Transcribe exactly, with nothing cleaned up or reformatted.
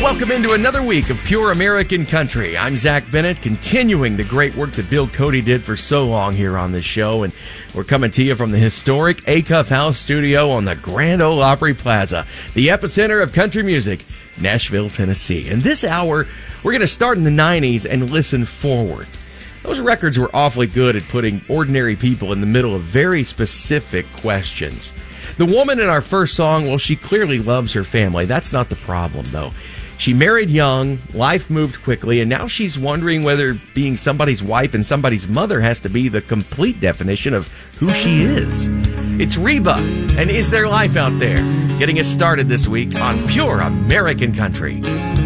Welcome into another week of Pure American Country. I'm Zach Bennett, continuing the great work that Bill Cody did for so long here on this show, and we're coming to you from the historic Acuff House studio on the Grand Ole Opry Plaza, the epicenter of country music, Nashville, Tennessee. And this hour, we're going to start in the nineties and listen forward. Those records were awfully good at putting ordinary people in the middle of very specific questions. The woman in our first song, well, she clearly loves her family. That's not the problem, though. She married young, life moved quickly, and now she's wondering whether being somebody's wife and somebody's mother has to be the complete definition of who she is. It's Reba, and Is There Life Out There? Getting us started this week on Pure American Country.